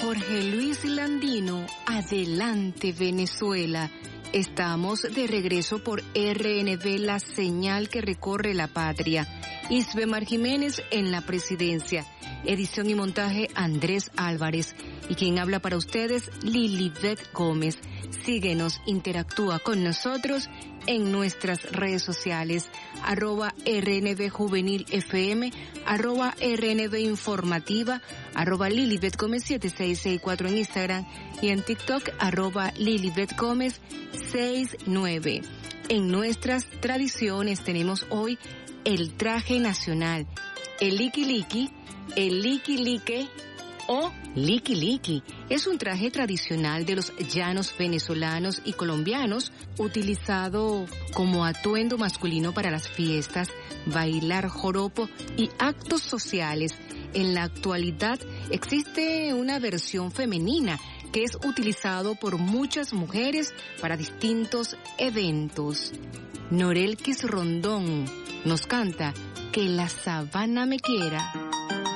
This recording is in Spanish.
Jorge Luis Landino, adelante Venezuela. Estamos de regreso por RNB, la señal que recorre la patria. Isbemar Jiménez en la presidencia. Edición y montaje Andrés Álvarez. Y quien habla para ustedes, Lilibet Gómez. Síguenos, interactúa con nosotros en nuestras redes sociales, @RNB Juvenil FM, @RNB Informativa, @Lilibet Gómez 7664 en Instagram y en TikTok, @Lilibet Gómez 69. En nuestras tradiciones tenemos hoy el traje nacional, el liqui-liqui, el liqui-lique o liqui-liqui. Es un traje tradicional de los llanos venezolanos y colombianos, utilizado como atuendo masculino para las fiestas, bailar joropo y actos sociales. En la actualidad existe una versión femenina que es utilizado por muchas mujeres para distintos eventos. Norelkis Rondón nos canta Que la sabana me quiera.